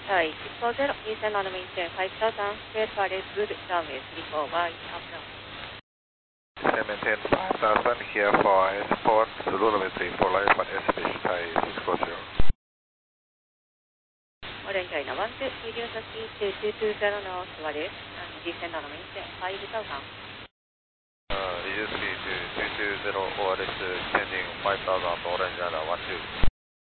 Hi, 640, Eastern on the maintain 5000, clear for this good runway 34 by Uptown. Maintain 5000 here for airport, Zulu runway 34 live on SBH Thai 640. Orange China 12, radio taxi 2220 north Suarez, and descend on the maintain 5000. Radio 220 ORS descending 5000 Orange China 12.